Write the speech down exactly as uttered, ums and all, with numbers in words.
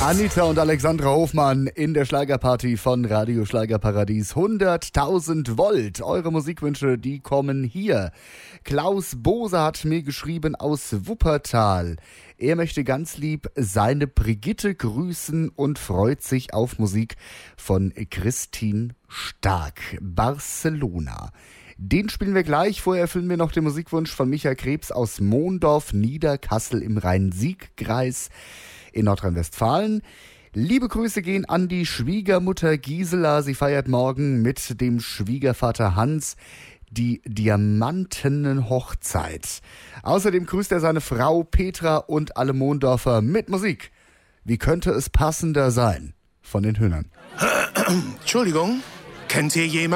Anita und Alexandra Hofmann in der Schlagerparty von Radio Schlagerparadies. hunderttausend Volt. Eure Musikwünsche, die kommen hier. Klaus Bose hat mir geschrieben aus Wuppertal. Er möchte ganz lieb seine Brigitte grüßen und freut sich auf Musik von Christine Stark. Barcelona. Den spielen wir gleich. Vorher erfüllen wir noch den Musikwunsch von Michael Krebs aus Mondorf, Niederkassel im Rhein-Sieg-Kreis in Nordrhein-Westfalen. Liebe Grüße gehen an die Schwiegermutter Gisela. Sie feiert morgen mit dem Schwiegervater Hans die Diamantenhochzeit. Außerdem grüßt er seine Frau Petra und alle Mondorfer mit Musik. Wie könnte es passender sein? Von den Hühnern. Entschuldigung, kennt ihr jemanden?